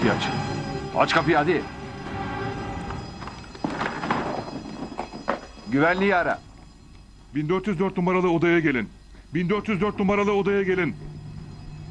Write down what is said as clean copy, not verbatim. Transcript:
kapıyı aç. Aç kapıyı hadi. Güvenliği ara. 1404 numaralı odaya gelin. 1404 numaralı odaya gelin.